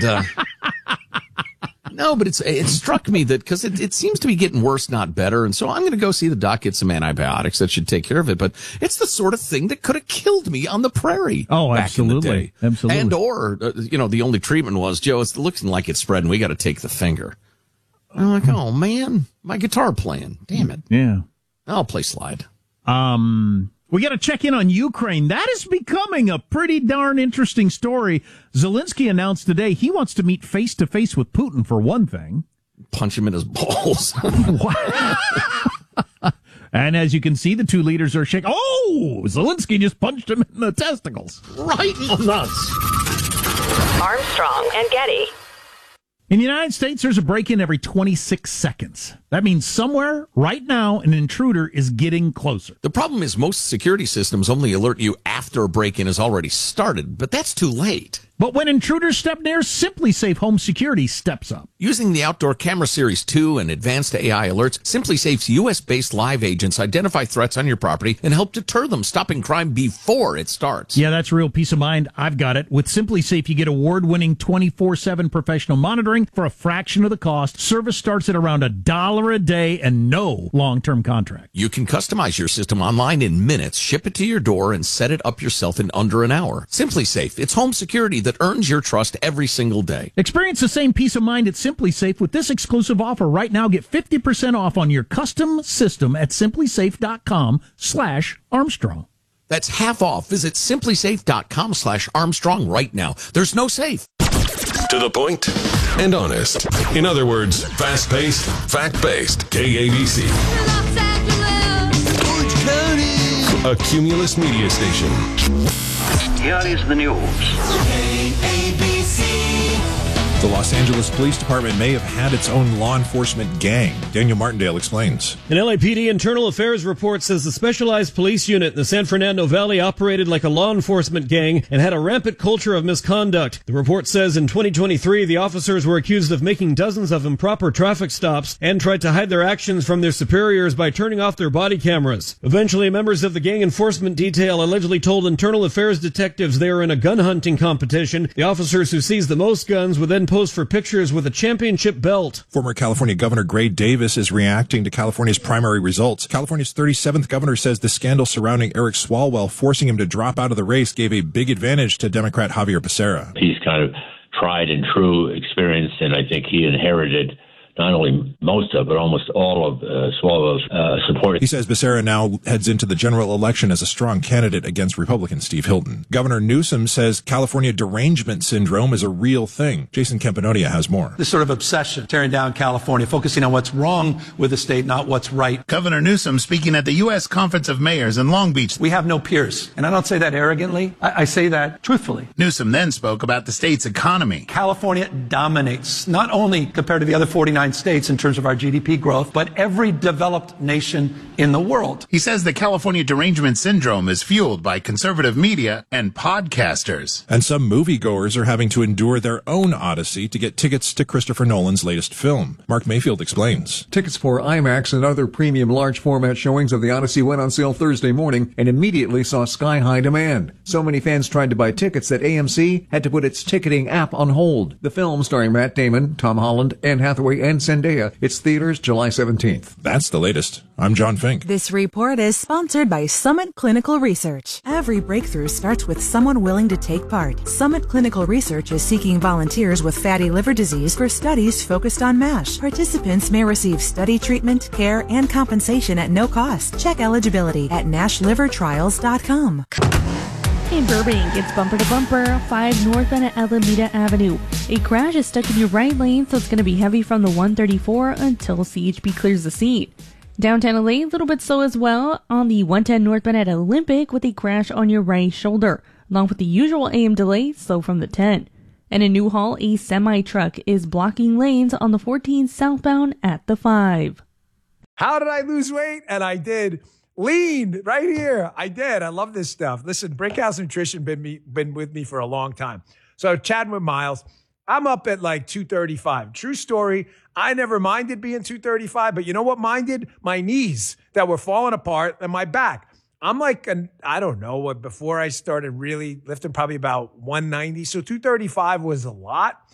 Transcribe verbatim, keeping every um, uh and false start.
Uh, no, but it's it struck me that because it, it seems to be getting worse, not better. And so I'm going to go see the doc, get some antibiotics that should take care of it. But it's the sort of thing that could have killed me on the prairie. Oh, back absolutely. In the day. Absolutely. And or, uh, you know, the only treatment was, Joe, it's looking like it's spreading. We got to take the finger. I'm like, oh, man, my guitar playing. Damn it. Yeah. I'll play slide. Um, we got to check in on Ukraine. That is becoming a pretty darn interesting story. Zelensky announced today he wants to meet face to face with Putin for one thing. Punch him in his balls. And as you can see, the two leaders are shaking. Oh, Zelensky just punched him in the testicles. Right in the nuts. Armstrong and Getty. In the United States, there's a break-in every twenty-six seconds. That means somewhere, right now, an intruder is getting closer. The problem is most security systems only alert you after a break-in has already started, but that's too late. But when intruders step near, SimpliSafe Home Security steps up. Using the Outdoor Camera Series two and advanced A I alerts, SimpliSafe's U S-based live agents identify threats on your property and help deter them, stopping crime before it starts. Yeah, that's real peace of mind. I've got it. With SimpliSafe, you get award-winning twenty-four seven professional monitoring for a fraction of the cost. Service starts at around a dollar a day and no long-term contract. You can customize your system online in minutes, ship it to your door, and set it up yourself in under an hour. SimpliSafe, it's home security that earns your trust every single day. Experience the same peace of mind at SimpliSafe with this exclusive offer. Right now, get fifty percent off on your custom system at simplisafe.com slash Armstrong. That's half off. Visit simplisafe.com slash Armstrong right now. There's no safe. To the point and honest. In other words, fast-paced, fact-based. K A B C. Los Angeles, Orange County. A Cumulus media station. Here is the news. K A B C. The Los Angeles Police Department may have had its own law enforcement gang. Daniel Martindale explains. An L A P D internal affairs report says the specialized police unit in the San Fernando Valley operated like a law enforcement gang and had a rampant culture of misconduct. The report says in twenty twenty-three, the officers were accused of making dozens of improper traffic stops and tried to hide their actions from their superiors by turning off their body cameras. Eventually, members of the gang enforcement detail allegedly told internal affairs detectives they were in a gun hunting competition. The officers who seized the most guns would then pose for pictures with a championship belt. Former California Governor Gray Davis is reacting to California's primary results. California's thirty-seventh governor says the scandal surrounding Eric Swalwell forcing him to drop out of the race gave a big advantage to Democrat Javier Becerra. He's kind of tried and true experience, and I think he inherited not only most of, but almost all of uh, Swalwell's uh, support. He says Becerra now heads into the general election as a strong candidate against Republican Steve Hilton. Governor Newsom says California derangement syndrome is a real thing. Jason Campanonia has more. This sort of obsession, tearing down California, focusing on what's wrong with the state, not what's right. Governor Newsom speaking at the U S Conference of Mayors in Long Beach. We have no peers. And I don't say that arrogantly. I, I say that truthfully. Newsom then spoke about the state's economy. California dominates, not only compared to the other forty-nine states in terms of our G D P growth, but every developed nation in the world. He says the California derangement syndrome is fueled by conservative media and podcasters. And some moviegoers are having to endure their own odyssey to get tickets to Christopher Nolan's latest film. Mark Mayfield explains. Tickets for IMAX and other premium large format showings of The Odyssey went on sale Thursday morning and immediately saw sky-high demand. So many fans tried to buy tickets that A M C had to put its ticketing app on hold. The film, starring Matt Damon, Tom Holland, Anne Hathaway, and Zendaya, it's theaters July seventeenth. That's the latest. I'm John Fink. This report is sponsored by Summit Clinical Research. Every breakthrough starts with someone willing to take part. Summit Clinical Research is seeking volunteers with fatty liver disease for studies focused on MASH. Participants may receive study treatment, care, and compensation at no cost. Check eligibility at nash liver trials dot com. In Burbank, it's bumper to bumper, five north and Alameda Avenue. A crash is stuck in your right lane, so it's going to be heavy from the one thirty-four until C H P clears the scene. Downtown L A, a little bit slow as well on the one ten northbound at Olympic with a crash on your right shoulder, along with the usual A M delay, slow from the ten. And in Newhall, a semi-truck is blocking lanes on the fourteen southbound at the five. How did I lose weight? And I did. Lean right here. I did. I love this stuff. Listen, Brickhouse Nutrition been me been with me for a long time. So chatting with Miles, I'm up at like two thirty-five. True story. I never minded being two thirty-five, but you know what minded? My knees that were falling apart and my back. I'm like, an, I don't know what, before I started really lifting, probably about one ninety. So two thirty-five was a lot.